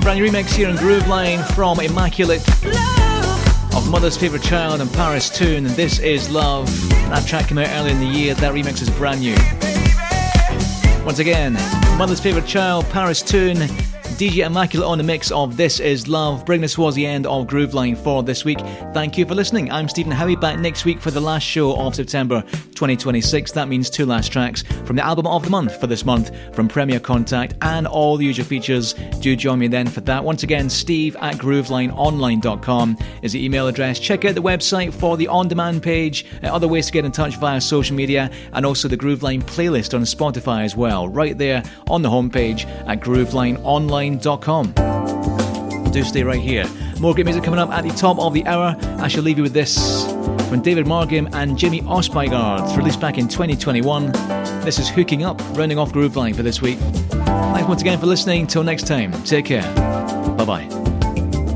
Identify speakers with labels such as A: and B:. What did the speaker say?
A: Brand new remix here in Grooveline from Immaculate of Mother's Favourite Child and Paris Tune. This is Love. That track came out earlier in the year. That remix is brand new. Once again, Mother's Favourite Child, Paris Tune, DJ Immaculate on the mix of This Is Love. Bringing us towards the end of Grooveline for this week. Thank you for listening. I'm Stephen Howie, back next week for the last show of September 2026. That means 2 last tracks from the album of the month for this month from Premier Contact and all the usual features. Do join me then for that. Once again, steve@groovelineonline.com is the email address. Check out the website for the on-demand page, other ways to get in touch via social media, and also the Grooveline playlist on Spotify as well, right there on the homepage at groovelineonline.com. Do stay right here. More great music coming up at the top of the hour. I shall leave you with this from David Margim and Jimmy Ospeigard, released back in 2021. This is Hooking Up, rounding off Grooveline for this week. Thanks once again for listening. Till next time, take care. Bye-bye.